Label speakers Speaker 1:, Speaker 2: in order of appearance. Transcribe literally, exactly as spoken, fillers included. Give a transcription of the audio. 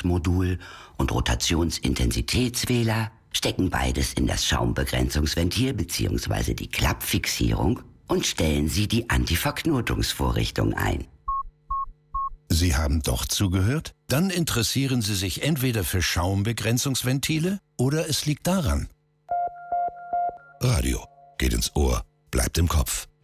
Speaker 1: Verbrennungsmodul und Rotationsintensitätswähler, stecken beides in das Schaumbegrenzungsventil bzw. die Klappfixierung und stellen Sie die Antiverknotungsvorrichtung ein.
Speaker 2: Sie haben doch zugehört? Dann interessieren Sie sich entweder für Schaumbegrenzungsventile oder es liegt daran. Radio geht ins Ohr, bleibt im Kopf.